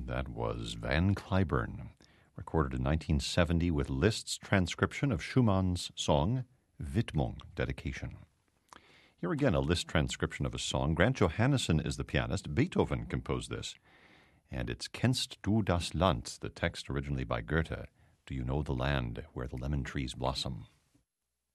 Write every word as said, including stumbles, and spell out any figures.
That was Van Cliburn, recorded in nineteen seventy with Liszt's transcription of Schumann's song, Widmung, Dedication. Here again, a Liszt transcription of a song. Grant Johannesson is the pianist. Beethoven composed this. And it's Kennst du das Land, the text originally by Goethe. Do you know the land where the lemon trees blossom?